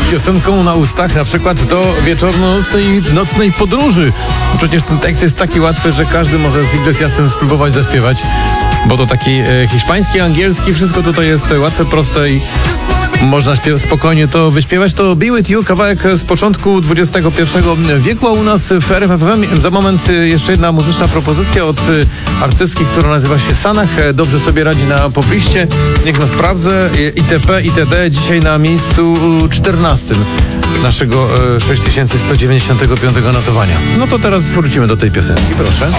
piosenką na ustach, na przykład do nocnej podróży. Przecież ten tekst jest taki łatwy, że każdy może z Iglesiasem spróbować zaśpiewać, bo to taki hiszpański, angielski, wszystko tutaj jest łatwe, proste i można spokojnie to wyśpiewać. To Be With You, kawałek z początku XXI wieku, a u nas w RMF FM za moment jeszcze jedna muzyczna propozycja od artystki, która nazywa się Sanach. Dobrze sobie radzi na pobliście. Niech no sprawdzę. ITP, ITD dzisiaj na miejscu 14 naszego 6195 notowania. No to teraz wrócimy do tej piosenki, proszę.